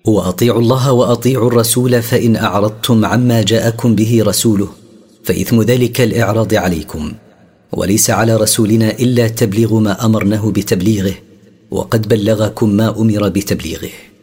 وأطيعوا الله وأطيعوا الرسول، فإن أعرضتم عما جاءكم به رسوله فإثم ذلك الإعراض عليكم، وليس على رسولنا إلا تبليغ ما أمرناه بتبليغه، وقد بلغكم ما أمر بتبليغه.